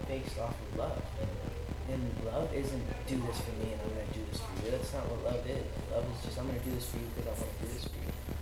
based off of love. And love isn't do this for me and I'm gonna do this for you. That's not what love is. Love is just I'm gonna do this for you because I want to do this for you.